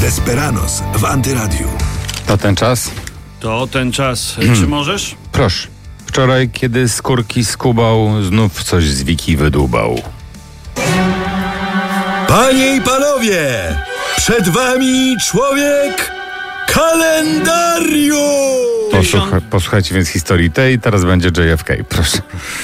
Desperados w Antyradiu. To ten czas? To ten czas. Czy możesz? Proszę. Wczoraj, kiedy skórki skubał, znów coś z wiki wydłubał. Panie i panowie, przed wami człowiek kalendarium! Posłuchajcie więc historii tej, teraz będzie JFK. Proszę.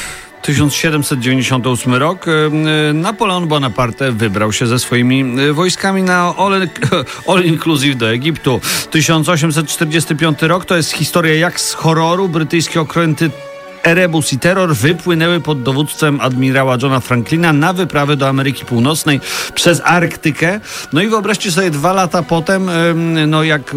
1798 rok. Napoleon Bonaparte wybrał się ze swoimi wojskami na all inclusive do Egiptu. 1845 rok to jest historia jak z horroru. Brytyjskie okręty Erebus i Terror wypłynęły pod dowództwem admirała Johna Franklina na wyprawę do Ameryki Północnej przez Arktykę. No i wyobraźcie sobie 2 lata potem, jak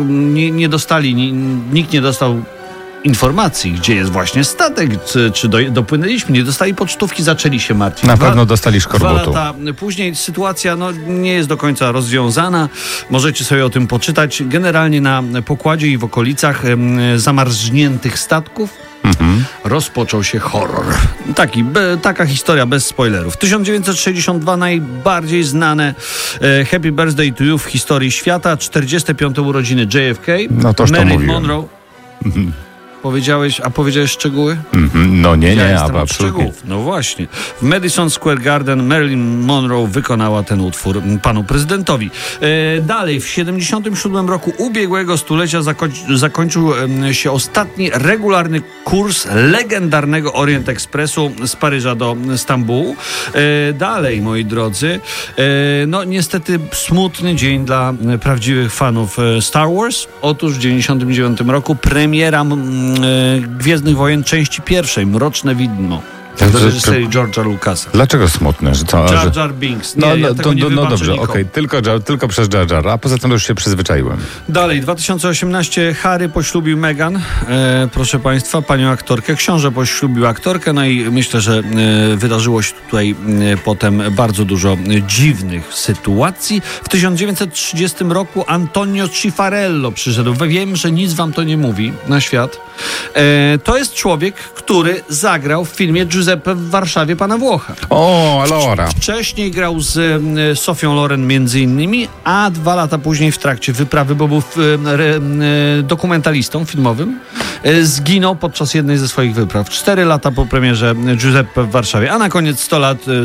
nikt nie dostał informacji, gdzie jest właśnie statek, czy dopłynęliśmy, nie dostali pocztówki, zaczęli się martwić. Na pewno dostali szkorbutu. 2 lata później sytuacja nie jest do końca rozwiązana. Możecie sobie o tym poczytać. Generalnie na pokładzie i w okolicach zamarzniętych statków rozpoczął się horror. Taka historia bez spoilerów. 1962 najbardziej znane Happy Birthday to You w historii świata. 45. urodziny JFK. No toż to Marilyn mówiłem. Monroe. Powiedziałeś szczegóły? No nie, od szczegółów. No właśnie. W Madison Square Garden Marilyn Monroe wykonała ten utwór panu prezydentowi. Dalej, w 77 roku ubiegłego stulecia zakończył się ostatni regularny kurs legendarnego Orient Expressu z Paryża do Stambułu. Dalej, moi drodzy, niestety smutny dzień dla prawdziwych fanów Star Wars. Otóż w 99 roku premiera Gwiezdnych Wojen części pierwszej, Mroczne Widmo. Do reżyserii George'a Lucasa. Dlaczego smutne? Że co? Jar Jar Binks. Dobrze, okej. Tylko przez Jar Jar, a poza tym już się przyzwyczaiłem. Dalej, 2018 Harry poślubił Meghan, proszę państwa, panią aktorkę. Książę poślubił aktorkę, no i myślę, że wydarzyło się tutaj potem bardzo dużo dziwnych sytuacji. W 1930 roku Antonio Cifarello przyszedł. Wiem, że nic wam to nie mówi na świat. To jest człowiek, który zagrał w filmie Giuseppe w Warszawie pana Włocha. O, Allora. Wcześniej grał z Sofią Loren między innymi, a 2 lata później w trakcie wyprawy, bo był dokumentalistą filmowym, zginął podczas jednej ze swoich wypraw. 4 lata po premierze Giuseppe w Warszawie, a na koniec 100 lat